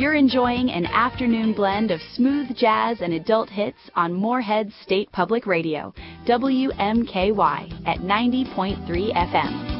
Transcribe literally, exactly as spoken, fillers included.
You're enjoying an afternoon blend of smooth jazz and adult hits on Moorhead State Public Radio, W M K Y, at ninety point three F M.